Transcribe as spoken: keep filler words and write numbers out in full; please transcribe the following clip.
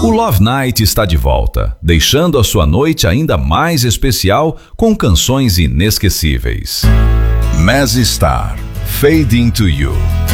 O Love Night está de volta, deixando a sua noite ainda mais especial com canções inesquecíveis. Mazzy Star, Fade Into You.